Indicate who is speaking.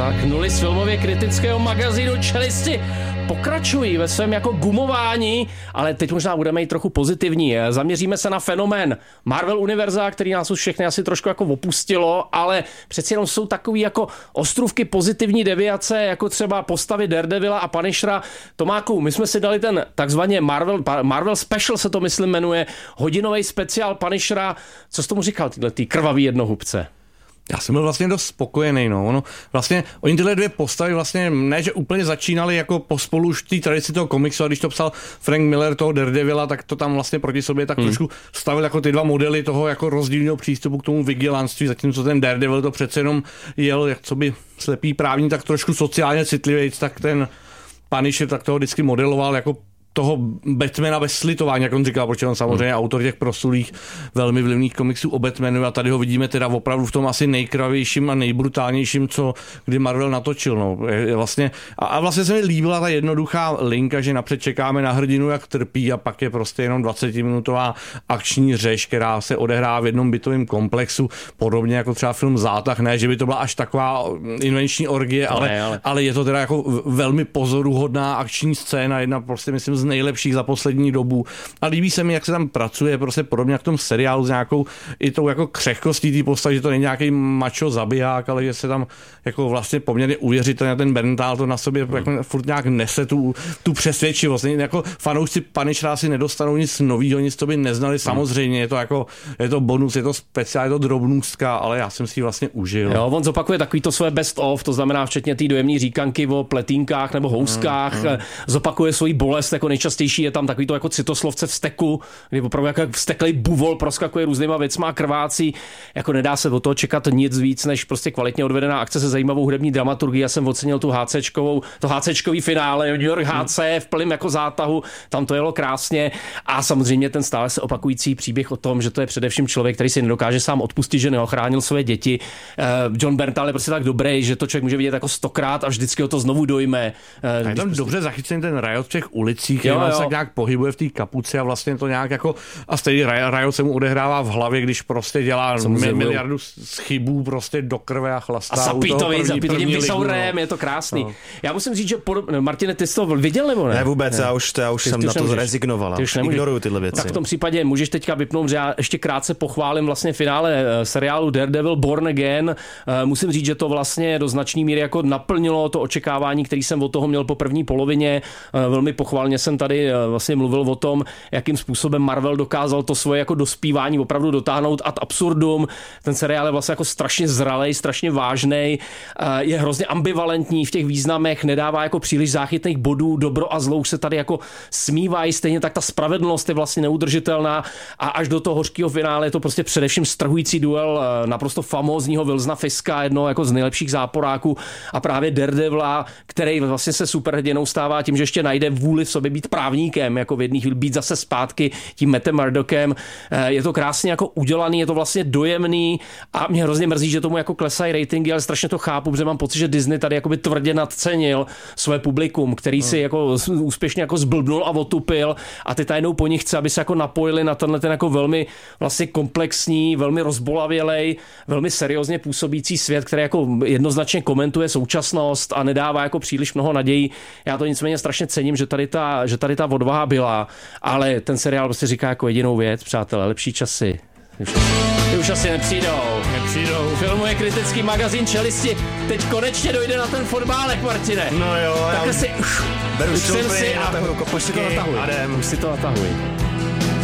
Speaker 1: Tak, nuly z filmově kritického magazínu Čelisti pokračují ve svém jako gumování, ale teď možná budeme jít trochu pozitivní. Zaměříme se na fenomén Marvel univerza, který nás už všechny asi trošku jako opustilo, ale přeci jenom jsou takový jako ostrůvky pozitivní deviace, jako třeba postavy Daredevila a Punishera. Tomáku, my jsme si dali ten takzvaně Marvel Special, se to myslím jmenuje, hodinový speciál Punishera. Co jsi tomu říkal, tyhle krvavý jednohubce?
Speaker 2: Já jsem byl vlastně dost spokojený, no. Oni tyhle dvě postavy vlastně ne, že úplně začínaly jako pospolu už v té tradici toho komiksu, a když to psal Frank Miller toho Daredevila, tak to tam vlastně proti sobě tak trošku stavil jako ty dva modely toho jako rozdílného přístupu k tomu vigilantství, zatímco ten Daredevil to přece jenom jel, jak co by slepý právní, tak trošku sociálně citlivý, tak ten Punisher tak toho vždycky modeloval jako toho Batmana bez slitování, jak on říkal, protože on samozřejmě autor těch proslulých, velmi vlivných komiksů o Batmanu, a tady ho vidíme teda opravdu v tom asi nejkravějším a nejbrutálnějším, co kdy Marvel natočil. No. Vlastně se mi líbila ta jednoduchá linka, že napřed čekáme na hrdinu, jak trpí, a pak je prostě jenom 20-minutová akční řeš, která se odehrává v jednom bytovém komplexu, podobně jako třeba film Zátah, ne, že by to byla až taková invenční orgie, ale je to teda jako velmi pozoruhodná akční scéna, jedna prostě myslím z nejlepších za poslední dobu. A líbí se mi, jak se tam pracuje, prostě podobně jak v tom seriálu s nějakou i tou jako křehkostí té postavy, že to není nějaký macho zabiják, ale že se tam jako vlastně poměrně uvěřitelně ten Bernthal to na sobě jako furt nějak nese tu přesvědčivost. Jako fanoušci Punishera si nedostanou nic novýho, nic to by neznali, samozřejmě, je to bonus, je to speciál, je to drobnůstka, ale já jsem si ji vlastně užil.
Speaker 1: Jo, on zopakuje takový to své best of, to znamená včetně té dojemné říkanky o pletínkách nebo houskách, zopakuje svoji bolest, jako nejčastější je tam takový to jako citoslovce vzteku, kdy opravdu jako vzteklej buvol proskakuje různýma věcma a krvácí. Jako nedá se od toho čekat nic víc, než prostě kvalitně odvedená akce se zajímavou hudební dramaturgií. Já jsem ocenil to HCčkový finále, New York HC v plném jako zátahu, tam to jelo krásně, a samozřejmě ten stále se opakující příběh o tom, že to je především člověk, který si nedokáže sám odpustit, že neochránil své děti. John Bernthal je prostě tak dobrý, že to člověk může vidět jako 100krát a vždycky ho to znovu dojme.
Speaker 2: Je tam dobře zachycený ten Riot v těch ulicích, se nějak pohybuje v té kapuci a vlastně to nějak jako, a stejně Riot se mu odehrává v hlavě, když prostě dělá miliardu chybů prostě do krve a chlastá.
Speaker 1: A zapí to tím visourem, je to krásný. No. Já musím říct, že Martine, ty jsi to viděl nebo ne?
Speaker 3: Ne vůbec, já už jsem na to rezignoval. Ignoruju tyhle věci.
Speaker 1: Tak v tom případě můžeš teďka vypnout, že já ještě krátce pochválím vlastně finále seriálu Daredevil Born Again. Musím říct, že to vlastně do značné míry jako naplnilo to očekávání, který jsem od toho měl po první polovině. Velmi pochválně jsem tady vlastně mluvil o tom, jakým způsobem Marvel dokázal to svoje jako dospívání opravdu dotáhnout ad absurdum. Ten seriál je vlastně jako strašně zralej, strašně vážnej, je hrozně ambivalentní v těch významech, nedává jako příliš záchytných bodů, dobro a zlo se tady jako smívají, stejně tak ta spravedlnost je vlastně neudržitelná, a až do toho hořkého finále je to prostě především strhující duel naprosto famózního Wilsona Fiska, jednoho jako z nejlepších záporáků, a právě Daredevila, který vlastně se superhrdinou stává tím, že ještě najde vůli v sobě být právníkem, jako v jedné chvíli být zase zpátky tím Mattem Murdockem. Je to krásně jako udělaný, je to vlastně dojemný, a mě hrozně mrzí, že tomu jako klesají ratingy, ale strašně to chápu, protože mám pocit, že Disney tady jakoby tvrdě nadcenil své publikum, který si jako úspěšně jako zblbnul a otupil, a ty najednou po nich chce, aby se jako napojili na tenhle ten jako velmi vlastně komplexní, velmi rozbolavělej, velmi seriózně působící svět, který jako jednoznačně komentuje současnost a nedává jako příliš mnoho nadějí. Já to nicméně strašně cením, že tady ta odvaha byla, ale ten seriál prostě říká jako jedinou věc, přátelé, lepší časy. Ty už asi nepřijdou. Filmuje kritický magazín Čelisti. Teď konečně dojde na ten fotbálek, Martine.
Speaker 3: No jo.
Speaker 1: Takhle si...
Speaker 3: Beru si a už si to natahuj.
Speaker 1: Už si to natahuj.